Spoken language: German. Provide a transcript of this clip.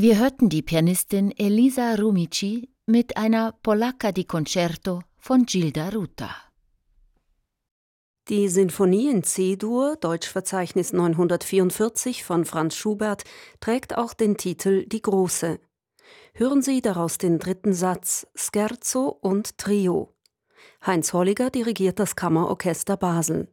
Wir hörten die Pianistin Elisa Rumici mit einer Polacca di Concerto von Gilda Ruta. Die Sinfonie in C-Dur, Deutschverzeichnis 944 von Franz Schubert, trägt auch den Titel Die Große. Hören Sie daraus den dritten Satz, Scherzo und Trio. Heinz Holliger dirigiert das Kammerorchester Basel.